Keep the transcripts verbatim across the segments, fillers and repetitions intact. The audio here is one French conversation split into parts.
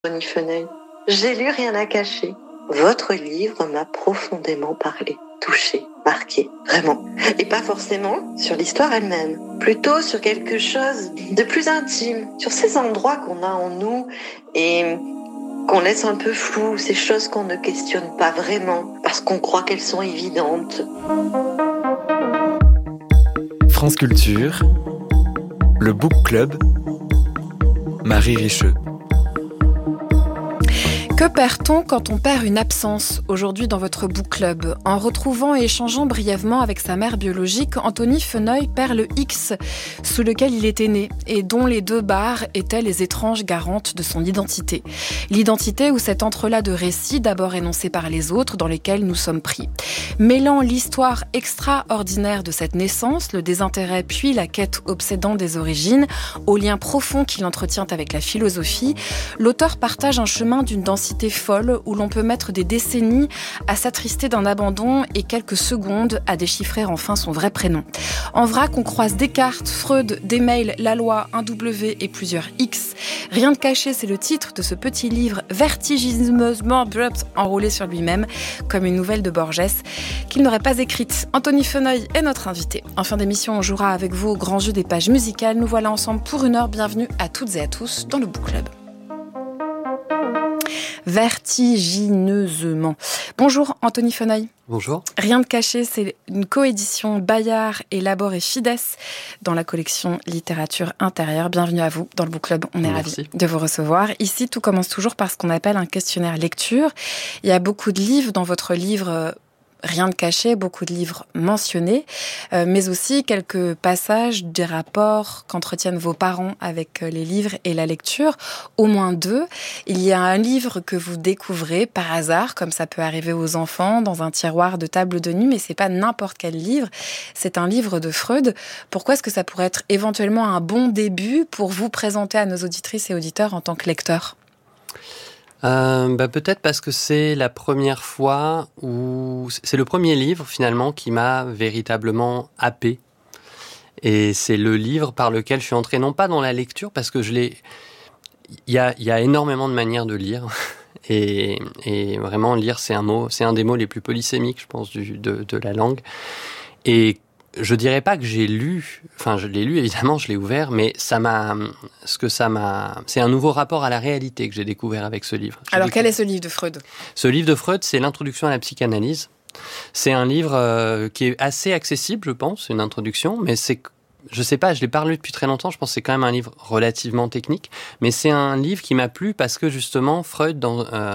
Antonie Feneuil. J'ai lu Rien à cacher. Votre livre m'a profondément parlé, touché, marqué, vraiment. Et pas forcément sur l'histoire elle-même, plutôt sur quelque chose de plus intime, sur ces endroits qu'on a en nous et qu'on laisse un peu flous, ces choses qu'on ne questionne pas vraiment, parce qu'on croit qu'elles sont évidentes. France Culture, le Book Club, Marie Richeux. Que perd-on quand on perd une absence aujourd'hui dans votre book club? En retrouvant et échangeant brièvement avec sa mère biologique, Antonie Feneuil perd le X sous lequel il était né et dont les deux barres étaient les étranges garantes de son identité. L'identité ou cet entrelac de récits d'abord énoncés par les autres dans lesquels nous sommes pris. Mêlant l'histoire extraordinaire de cette naissance, le désintérêt puis la quête obsédante des origines, au lien profond qu'il entretient avec la philosophie, l'auteur partage un chemin d'une densité folle où l'on peut mettre des décennies à s'attrister d'un abandon et quelques secondes à déchiffrer enfin son vrai prénom. En vrac, on croise Descartes, Freud, des mails, la loi, un W et plusieurs X. Rien de caché, c'est le titre de ce petit livre vertigineusement enroulé sur lui-même, comme une nouvelle de Borges, qu'il n'aurait pas écrite. Antonie Feneuil est notre invité. En fin d'émission, on jouera avec vous au grand jeu des pages musicales. Nous voilà ensemble pour une heure. Bienvenue à toutes et à tous dans le Book Club. Vertigineusement. Bonjour Antonie Feneuil. Bonjour. Rien de caché, c'est une coédition Bayard et Labor et Fides dans la collection Littérature intérieure. Bienvenue à vous dans le Book Club. On est Merci. ravis de vous recevoir. Ici, tout commence toujours par ce qu'on appelle un questionnaire lecture. Il y a beaucoup de livres dans votre livre Rien de caché, beaucoup de livres mentionnés, euh, mais aussi quelques passages des rapports qu'entretiennent vos parents avec les livres et la lecture, au moins deux. Il y a un livre que vous découvrez par hasard, comme ça peut arriver aux enfants, dans un tiroir de table de nuit, mais c'est pas n'importe quel livre, c'est un livre de Freud. Pourquoi est-ce que ça pourrait être éventuellement un bon début pour vous présenter à nos auditrices et auditeurs en tant que lecteur ? Euh, bah peut-être parce que c'est la première fois où c'est le premier livre finalement qui m'a véritablement happé, et c'est le livre par lequel je suis entré, non pas dans la lecture parce que je l'ai, il y a il y a énormément de manières de lire et et vraiment lire c'est un mot, c'est un des mots les plus polysémiques je pense du de de la langue, et je dirais pas que j'ai lu, enfin je l'ai lu évidemment, je l'ai ouvert, mais ça m'a, ce que ça m'a, c'est un nouveau rapport à la réalité que j'ai découvert avec ce livre. J'ai Alors découvert... quel est ce livre de Freud ? Ce livre de Freud, c'est l'introduction à la psychanalyse. C'est un livre euh, qui est assez accessible, je pense, une introduction, mais c'est, je sais pas, je l'ai pas lu depuis très longtemps, je pense que c'est quand même un livre relativement technique, mais c'est un livre qui m'a plu parce que justement Freud dans euh,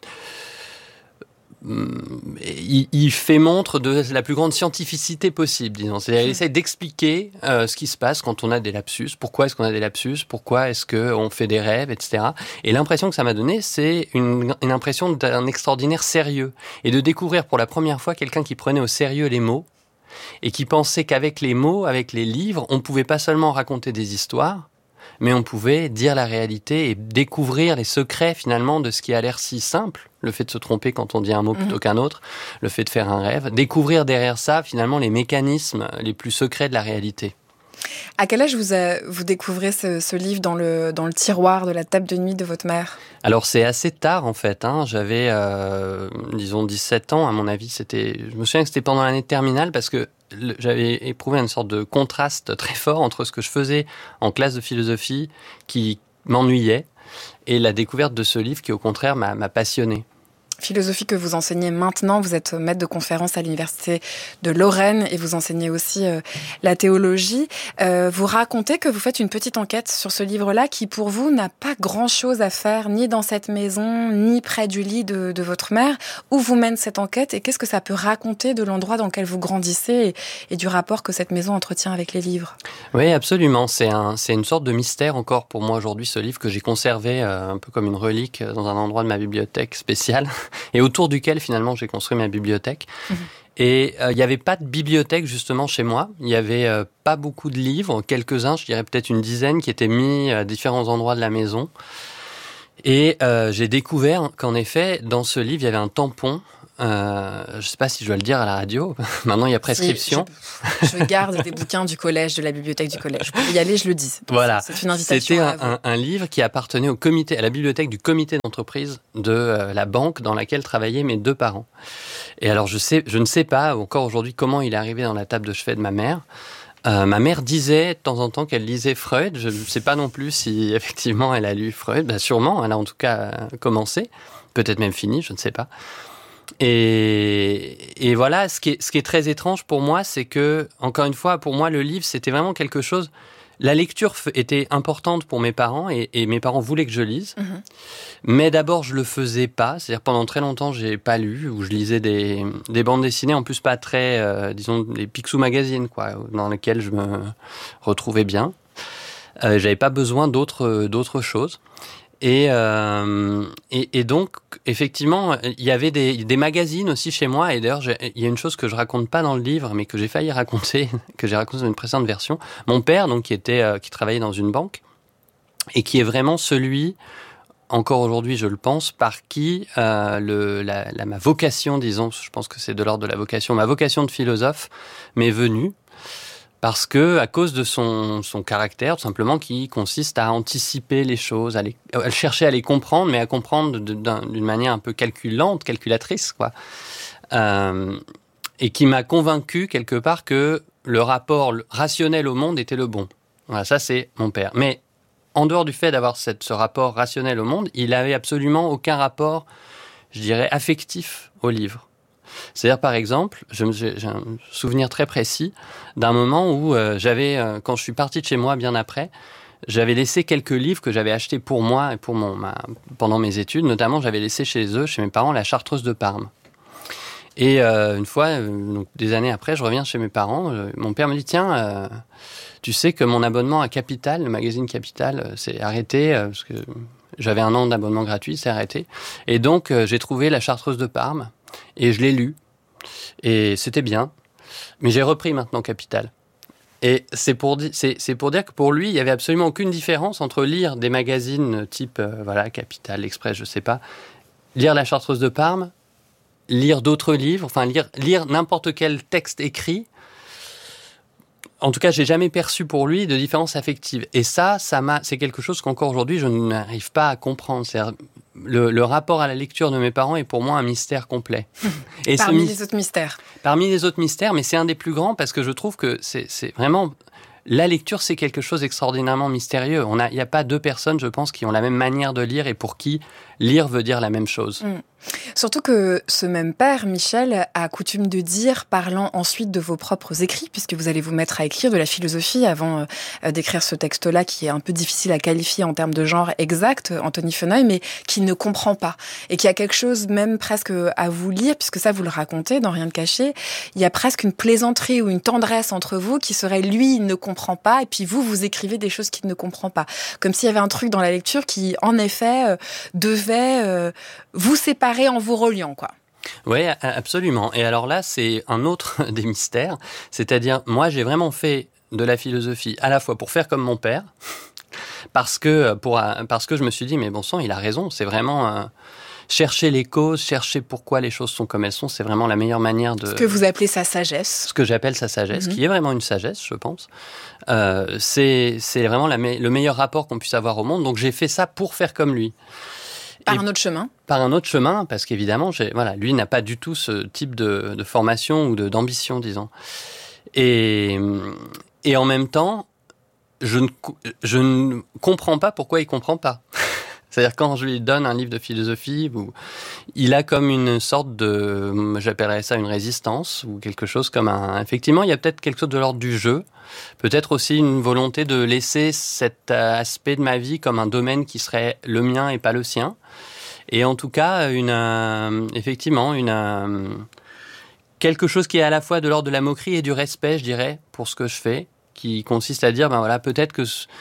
Il, il fait montre de la plus grande scientificité possible, disons. C'est-à-dire, il essaie d'expliquer euh, ce qui se passe quand on a des lapsus. Pourquoi est-ce qu'on a des lapsus ? Pourquoi est-ce qu'on fait des rêves, et cetera. Et l'impression que ça m'a donné, c'est une, une impression d'un extraordinaire sérieux. Et de découvrir pour la première fois quelqu'un qui prenait au sérieux les mots et qui pensait qu'avec les mots, avec les livres, on pouvait pas seulement raconter des histoires, mais on pouvait dire la réalité et découvrir les secrets finalement de ce qui a l'air si simple, le fait de se tromper quand on dit un mot plutôt mmh. qu'un autre, le fait de faire un rêve, découvrir derrière ça finalement les mécanismes les plus secrets de la réalité. À quel âge vous, a, vous découvrez ce, ce livre dans le, dans le tiroir de la table de nuit de votre mère ? Alors c'est assez tard en fait, hein. J'avais euh, disons dix-sept ans, à mon avis, c'était, je me souviens que c'était pendant l'année de terminale parce que le, j'avais éprouvé une sorte de contraste très fort entre ce que je faisais en classe de philosophie qui m'ennuyait et la découverte de ce livre qui au contraire m'a, m'a passionné. Philosophie que vous enseignez maintenant, vous êtes maître de conférence à l'université de Lorraine et vous enseignez aussi euh, la théologie. Euh, vous racontez que vous faites une petite enquête sur ce livre-là qui, pour vous, n'a pas grand-chose à faire ni dans cette maison, ni près du lit de, de votre mère. Où vous mène cette enquête et qu'est-ce que ça peut raconter de l'endroit dans lequel vous grandissez et, et du rapport que cette maison entretient avec les livres ? Oui, absolument. C'est, un, c'est une sorte de mystère encore pour moi aujourd'hui, ce livre que j'ai conservé euh, un peu comme une relique dans un endroit de ma bibliothèque spéciale. Et autour duquel, finalement, j'ai construit ma bibliothèque. Mmh. Et il euh, n'y avait pas de bibliothèque, justement, chez moi. Il n'y avait euh, pas beaucoup de livres, quelques-uns, je dirais peut-être une dizaine, qui étaient mis à différents endroits de la maison. Et euh, j'ai découvert qu'en effet, dans ce livre, il y avait un tampon euh, je ne sais pas si je dois le dire à la radio, maintenant il y a prescription. Si, je, je garde des bouquins du collège, de la bibliothèque du collège. Vous pouvez y aller, je le dis. Voilà, c'est une invitation. C'était un, un, un livre qui appartenait au comité, à la bibliothèque du comité d'entreprise de euh, la banque dans laquelle travaillaient mes deux parents. Et alors je, sais, je ne sais pas encore aujourd'hui comment il est arrivé dans la table de chevet de ma mère. Euh, ma mère disait de temps en temps qu'elle lisait Freud. Je ne sais pas non plus si effectivement elle a lu Freud. Ben, sûrement, elle a en tout cas commencé, peut-être même fini, je ne sais pas. Et, et voilà, ce qui, est, ce qui est très étrange pour moi, c'est que, encore une fois, pour moi, le livre, c'était vraiment quelque chose... La lecture était importante pour mes parents et, et mes parents voulaient que je lise. Mmh. Mais d'abord, je le faisais pas. C'est-à-dire, pendant très longtemps, j'ai pas lu ou je lisais des, des bandes dessinées, en plus pas très, euh, disons, des Picsou Magazine, quoi, dans lesquelles je me retrouvais bien. Euh, j'avais pas besoin d'autres, d'autres choses. Et, euh, et, et donc, effectivement, il y avait des, des magazines aussi chez moi. Et d'ailleurs, j'ai, il y a une chose que je raconte pas dans le livre, mais que j'ai failli raconter, que j'ai raconté dans une précédente version. Mon père, donc, qui était, euh, qui travaillait dans une banque, et qui est vraiment celui, encore aujourd'hui, je le pense, par qui euh, le, la, la, ma vocation, disons, je pense que c'est de l'ordre de la vocation, ma vocation de philosophe m'est venue. Parce que, à cause de son, son caractère, tout simplement, qui consiste à anticiper les choses, à, les, à chercher à les comprendre, mais à comprendre de, d'un, d'une manière un peu calculante, calculatrice, quoi. Euh, et qui m'a convaincu, quelque part, que le rapport rationnel au monde était le bon. Voilà, ça, c'est mon père. Mais, en dehors du fait d'avoir cette, ce rapport rationnel au monde, il n'avait absolument aucun rapport, je dirais, affectif au livre. C'est-à-dire, par exemple, je me, j'ai un souvenir très précis d'un moment où euh, j'avais, euh, quand je suis parti de chez moi bien après, j'avais laissé quelques livres que j'avais achetés pour moi et pour mon, ma, pendant mes études. Notamment, j'avais laissé chez eux, chez mes parents, la Chartreuse de Parme. Et euh, une fois, euh, donc des années après, je reviens chez mes parents. Euh, mon père me dit, tiens, euh, tu sais que mon abonnement à Capital, le magazine Capital, euh, s'est arrêté euh, parce que j'avais un an d'abonnement gratuit, c'est arrêté. Et donc, euh, j'ai trouvé la Chartreuse de Parme. Et je l'ai lu, et c'était bien, mais j'ai repris maintenant Capital. Et c'est pour, di- c'est, c'est pour dire que pour lui, il n'y avait absolument aucune différence entre lire des magazines type euh, voilà, Capital, L'Express, je ne sais pas, lire La Chartreuse de Parme, lire d'autres livres, enfin lire, lire n'importe quel texte écrit. En tout cas, j'ai jamais perçu pour lui de différence affective. Et ça, ça m'a, c'est quelque chose qu'encore aujourd'hui, je n'arrive pas à comprendre. C'est-à-dire, le, le rapport à la lecture de mes parents est pour moi un mystère complet. Et parmi ce, les autres mystères. Parmi les autres mystères, mais c'est un des plus grands parce que je trouve que c'est, c'est vraiment... La lecture, c'est quelque chose d'extraordinairement mystérieux. On a, il n'y a pas deux personnes, je pense, qui ont la même manière de lire et pour qui lire veut dire la même chose. Mmh. Surtout que ce même père, Michel, a coutume de dire, parlant ensuite de vos propres écrits, puisque vous allez vous mettre à écrire de la philosophie avant euh, d'écrire ce texte-là, qui est un peu difficile à qualifier en termes de genre exact, Anthony Feneuil, mais qui ne comprend pas. Et qui a quelque chose même presque à vous lire, puisque ça, vous le racontez dans Rien de caché. Il y a presque une plaisanterie ou une tendresse entre vous qui serait, lui, il ne comprend pas, et puis vous, vous écrivez des choses qu'il ne comprend pas. Comme s'il y avait un truc dans la lecture qui, en effet, euh, devait euh, vous séparer en vous reliant, quoi. Oui, absolument. Et alors là, c'est un autre des mystères. C'est-à-dire, moi, j'ai vraiment fait de la philosophie à la fois pour faire comme mon père, parce que, pour, parce que je me suis dit, mais bon sang, il a raison. C'est vraiment euh, chercher les causes, chercher pourquoi les choses sont comme elles sont. C'est vraiment la meilleure manière de... Ce que vous appelez sa sagesse. Ce que j'appelle sa sagesse, mm-hmm. qui est vraiment une sagesse, je pense. Euh, c'est, c'est vraiment la me- le meilleur rapport qu'on puisse avoir au monde. Donc, j'ai fait ça pour faire comme lui. Par et un autre chemin. Par un autre chemin, parce qu'évidemment, j'ai, voilà, lui n'a pas du tout ce type de, de formation ou de, d'ambition, disons. Et, et en même temps, je ne, je ne comprends pas pourquoi il ne comprend pas. C'est-à-dire, quand je lui donne un livre de philosophie, où il a comme une sorte de, j'appellerais ça une résistance, ou quelque chose comme un... Effectivement, il y a peut-être quelque chose de l'ordre du jeu, peut-être aussi une volonté de laisser cet aspect de ma vie comme un domaine qui serait le mien et pas le sien. Et en tout cas, une, euh, effectivement, une, euh, quelque chose qui est à la fois de l'ordre de la moquerie et du respect, je dirais, pour ce que je fais, qui consiste à dire, ben voilà, peut-être que ce,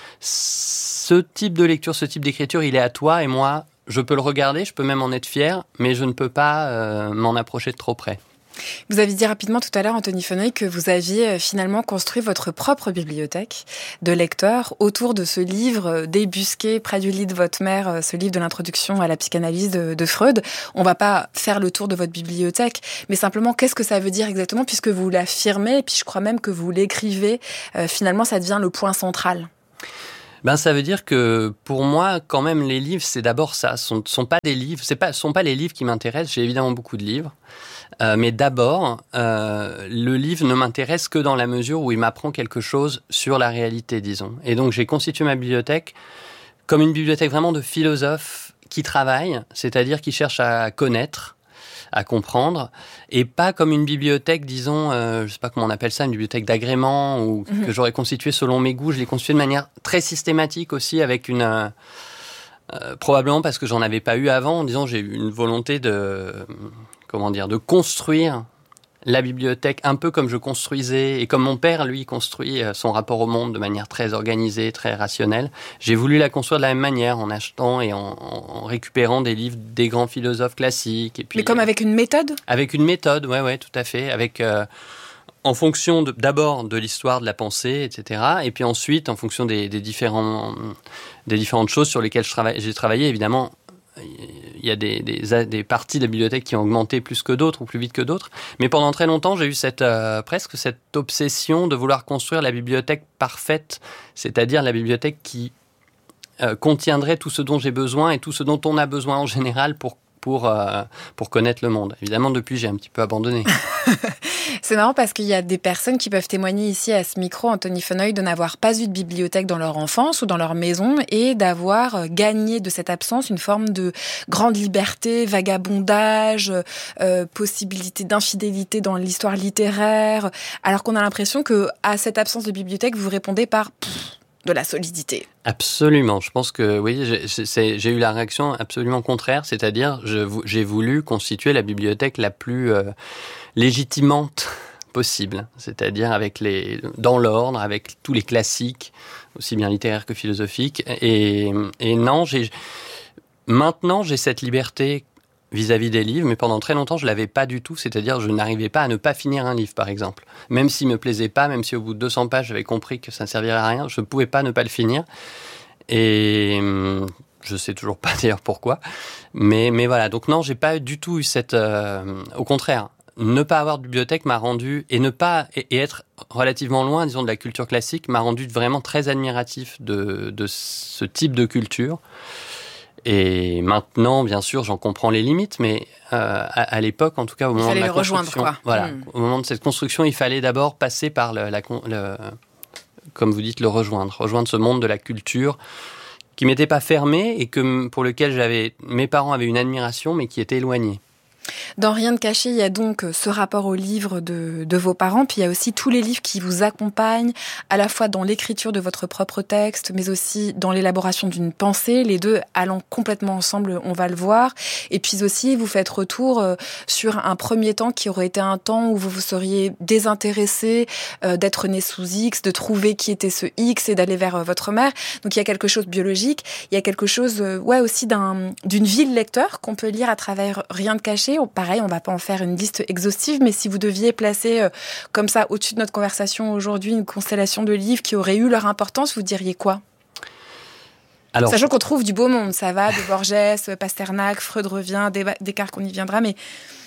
ce type de lecture, ce type d'écriture, il est à toi et moi, je peux le regarder, je peux même en être fier, mais je ne peux pas euh, m'en approcher de trop près. Vous avez dit rapidement tout à l'heure, Anthony Feneuil, que vous aviez finalement construit votre propre bibliothèque de lecteurs autour de ce livre débusqué près du lit de votre mère, ce livre de l'introduction à la psychanalyse de, de Freud. On va pas faire le tour de votre bibliothèque, mais simplement qu'est-ce que ça veut dire exactement, puisque vous l'affirmez, et puis je crois même que vous l'écrivez, euh, finalement ça devient le point central. Ben, ça veut dire que pour moi, quand même, les livres, c'est d'abord ça. Ce sont, sont pas des livres, c'est pas, sont pas les livres qui m'intéressent. J'ai évidemment beaucoup de livres, euh, mais d'abord, euh, le livre ne m'intéresse que dans la mesure où il m'apprend quelque chose sur la réalité, disons. Et donc, j'ai constitué ma bibliothèque comme une bibliothèque vraiment de philosophes qui travaillent, c'est-à-dire qui cherchent à connaître, à comprendre, et pas comme une bibliothèque, disons, euh, je sais pas comment on appelle ça, une bibliothèque d'agrément, ou mmh. que j'aurais constituée selon mes goûts. Je l'ai constituée de manière très systématique aussi, avec une... Euh, euh, probablement parce que j'en avais pas eu avant, disons, j'ai eu une volonté de... Comment dire, de construire la bibliothèque un peu comme je construisais, et comme mon père, lui, construit son rapport au monde de manière très organisée, très rationnelle. J'ai voulu la construire de la même manière, en achetant et en, en récupérant des livres des grands philosophes classiques. Et puis, mais comme avec une méthode ? Avec une méthode, ouais, ouais, tout à fait. Avec, euh, en fonction de, d'abord de l'histoire de la pensée, et cetera. Et puis ensuite, en fonction des, des, différents, des différentes choses sur lesquelles je travaille, j'ai travaillé, évidemment. Il y a des, des, des parties de la bibliothèque qui ont augmenté plus que d'autres ou plus vite que d'autres. Mais pendant très longtemps, j'ai eu cette, euh, presque cette obsession de vouloir construire la bibliothèque parfaite, c'est-à-dire la bibliothèque qui euh, contiendrait tout ce dont j'ai besoin et tout ce dont on a besoin en général pour, pour, euh, pour connaître le monde. Évidemment, depuis, j'ai un petit peu abandonné. C'est marrant parce qu'il y a des personnes qui peuvent témoigner ici à ce micro, Anthony Feneuil, de n'avoir pas eu de bibliothèque dans leur enfance ou dans leur maison et d'avoir gagné de cette absence une forme de grande liberté, vagabondage, euh, possibilité d'infidélité dans l'histoire littéraire, alors qu'on a l'impression que à cette absence de bibliothèque, vous répondez par pff, de la solidité. Absolument. Je pense que oui, j'ai, c'est, j'ai eu la réaction absolument contraire, c'est-à-dire je, j'ai voulu constituer la bibliothèque la plus euh, légitimante possible, c'est-à-dire avec les, dans l'ordre, avec tous les classiques, aussi bien littéraires que philosophiques. Et, et non, j'ai, maintenant j'ai cette liberté vis-à-vis des livres, mais pendant très longtemps, je l'avais pas du tout, c'est-à-dire je n'arrivais pas à ne pas finir un livre, par exemple. Même s'il me plaisait pas, même si au bout de deux cents pages, j'avais compris que ça ne servirait à rien, je ne pouvais pas ne pas le finir. Et je sais toujours pas d'ailleurs pourquoi. Mais, mais voilà, donc non, j'ai pas du tout eu cette... Euh, au contraire, ne pas avoir de bibliothèque m'a rendu, et ne pas et, et être relativement loin, disons, de la culture classique, m'a rendu vraiment très admiratif de, de ce type de culture. Et maintenant, bien sûr, j'en comprends les limites, mais euh, à, à l'époque, en tout cas, au moment de ma construction, quoi. voilà, mmh. au moment de cette construction, il fallait d'abord passer par le, la, le, comme vous dites, le rejoindre, rejoindre ce monde de la culture qui m'était pas fermé et que pour lequel j'avais, mes parents avaient une admiration, mais qui était éloigné. Dans Rien de caché, il y a donc ce rapport au livre de, de vos parents, puis il y a aussi tous les livres qui vous accompagnent, à la fois dans l'écriture de votre propre texte, mais aussi dans l'élaboration d'une pensée, les deux allant complètement ensemble, on va le voir. Et puis aussi, vous faites retour sur un premier temps qui aurait été un temps où vous vous seriez désintéressé euh, d'être né sous X, de trouver qui était ce X et d'aller vers votre mère. Donc il y a quelque chose de biologique, il y a quelque chose euh, ouais, aussi d'un, d'une vie de lecteur qu'on peut lire à travers Rien de caché. Pareil, on ne va pas en faire une liste exhaustive, mais si vous deviez placer euh, comme ça au-dessus de notre conversation aujourd'hui une constellation de livres qui auraient eu leur importance, vous diriez quoi ? Alors, sachant qu'on trouve du beau monde, ça va, de Borges, Pasternak, Freud revient, Descartes, qu'on y viendra, mais...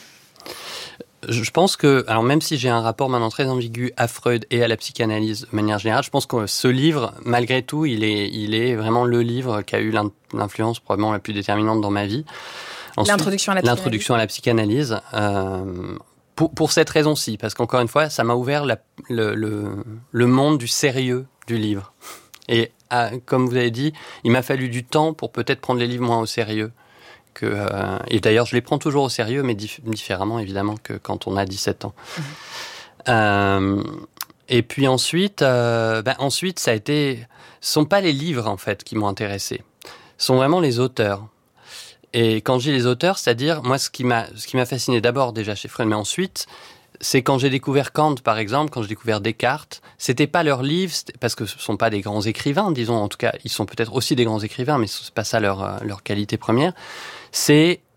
Je pense que, alors même si j'ai un rapport maintenant très ambigu à Freud et à la psychanalyse de manière générale, je pense que ce livre, malgré tout, il est, il est vraiment le livre qui a eu l'influence probablement la plus déterminante dans ma vie. Ensuite, l'introduction à la psychanalyse. L'introduction à la psychanalyse euh, pour, pour cette raison-ci, parce qu'encore une fois, ça m'a ouvert la, le, le, le monde du sérieux du livre. Et à, comme vous avez dit, il m'a fallu du temps pour peut-être prendre les livres moins au sérieux. Que, euh, et d'ailleurs, je les prends toujours au sérieux, mais dif- différemment, évidemment, que quand on a dix-sept ans. Mmh. Euh, et puis ensuite, euh, ben ensuite, ça a été... Ce ne sont pas les livres, en fait, qui m'ont intéressé. Ce sont vraiment les auteurs. Et quand je dis les auteurs, c'est-à-dire, moi, ce qui m'a, ce qui m'a fasciné d'abord déjà chez Freud, mais ensuite, c'est quand j'ai découvert Kant, par exemple, quand j'ai découvert Descartes, c'était pas leurs livres, parce que ce sont pas des grands écrivains, disons, en tout cas, ils sont peut-être aussi des grands écrivains, mais c'est pas ça leur, leur qualité première. C'est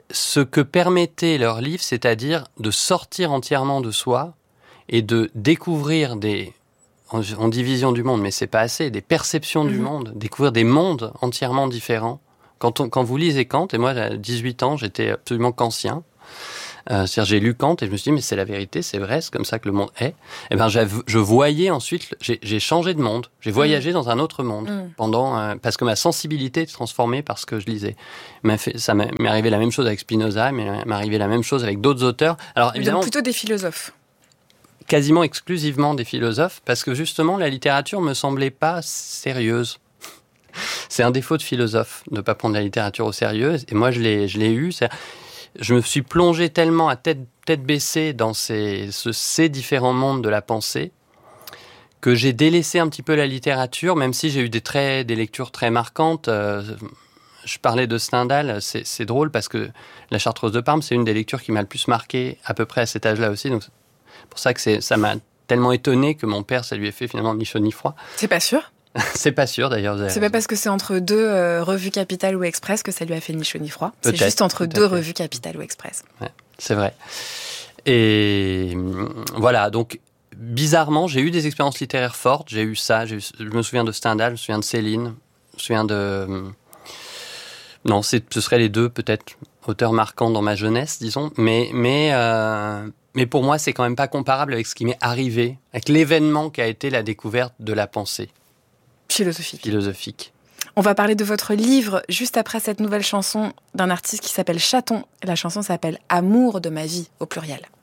ce que permettait leur livre, c'est-à-dire de sortir entièrement de soi et de découvrir des, en dit vision du monde, mais c'est pas assez, des perceptions mmh. du monde, découvrir des mondes entièrement différents. Quand, on, quand vous lisez Kant, et moi à dix-huit ans, j'étais absolument kantien, euh, c'est-à-dire j'ai lu Kant et je me suis dit mais c'est la vérité, c'est vrai, c'est comme ça que le monde est. Et ben je voyais ensuite, j'ai, j'ai changé de monde, j'ai voyagé mmh. dans un autre monde mmh. pendant euh, parce que ma sensibilité était transformée par ce que je lisais. M'a fait, ça m'est arrivé la même chose avec Spinoza, mais m'est arrivé la même chose avec d'autres auteurs. Alors évidemment, donc plutôt des philosophes. Quasiment exclusivement des philosophes, parce que justement la littérature me semblait pas sérieuse. C'est un défaut de philosophe de ne pas prendre la littérature au sérieux, et moi je l'ai, je l'ai eu. C'est, je me suis plongé tellement à tête, tête baissée dans ces, ce, ces différents mondes de la pensée que j'ai délaissé un petit peu la littérature, même si j'ai eu des, très, des lectures très marquantes. Euh, je parlais de Stendhal, c'est, c'est drôle parce que La Chartreuse de Parme, c'est une des lectures qui m'a le plus marqué à peu près à cet âge-là aussi, donc c'est pour ça que c'est, ça m'a tellement étonné que mon père, ça lui ait fait finalement ni chaud ni froid. C'est pas sûr ? C'est pas sûr d'ailleurs. C'est raison. Pas parce que c'est entre deux euh, revues Capital ou Express que ça lui a fait ni chaud ni froid. Peut-être, c'est juste entre deux fait. revues Capital ou Express. Ouais, c'est vrai. Et voilà, donc bizarrement, j'ai eu des expériences littéraires fortes. J'ai eu ça. J'ai eu, je me souviens de Stendhal, je me souviens de Céline, je me souviens de. Non, c'est, ce seraient les deux peut-être auteurs marquants dans ma jeunesse, disons. Mais mais euh, mais pour moi, c'est quand même pas comparable avec ce qui m'est arrivé, avec l'événement qui a été la découverte de la pensée. Philosophique. Philosophique. On va parler de votre livre juste après cette nouvelle chanson d'un artiste qui s'appelle Chaton. La chanson s'appelle « Amour de ma vie » au pluriel.